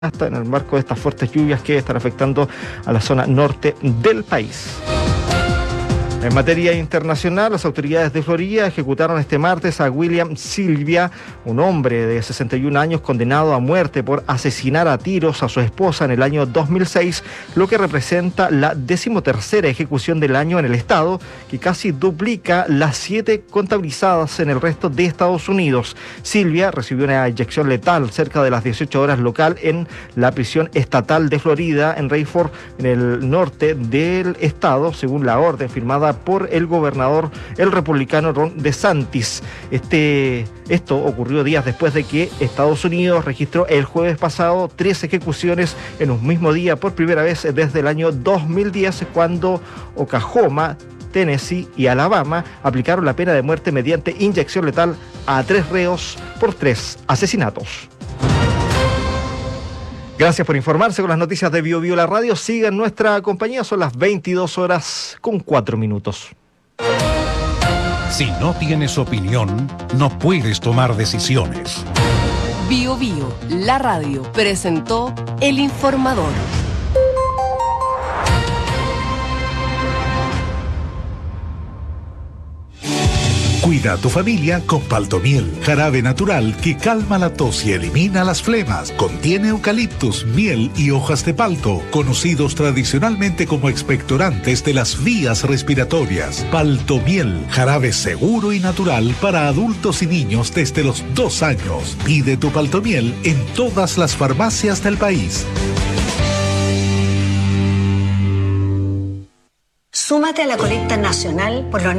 hasta en el marco de estas fuertes lluvias que están afectando a la zona norte del país. En materia internacional, las autoridades de Florida ejecutaron este martes a William Sylvia, un hombre de 61 años condenado a muerte por asesinar a tiros a su esposa en el año 2006, lo que representa la 13ª ejecución del año en el estado, que casi duplica las 7 contabilizadas en el resto de Estados Unidos. Sylvia recibió una inyección letal cerca de las 18 horas local en la prisión estatal de Florida, en Rayford, en el norte del estado, según la orden firmada por el gobernador, el republicano Ron DeSantis. Esto ocurrió días después de que Estados Unidos registró el jueves pasado 3 ejecuciones en un mismo día, por primera vez desde el año 2010, cuando Oklahoma, Tennessee y Alabama aplicaron la pena de muerte mediante inyección letal a 3 reos por 3 asesinatos. Gracias por informarse con las noticias de BioBio La Radio. Sigan nuestra compañía, son las 22:04. Si no tienes opinión, no puedes tomar decisiones. BioBio La Radio presentó El Informador. Cuida a tu familia con Paltomiel, jarabe natural que calma la tos y elimina las flemas. Contiene eucaliptus, miel y hojas de palto, conocidos tradicionalmente como expectorantes de las vías respiratorias. Paltomiel, jarabe seguro y natural para adultos y niños desde los 2 años. Pide tu Paltomiel en todas las farmacias del país. Súmate a la colecta nacional por los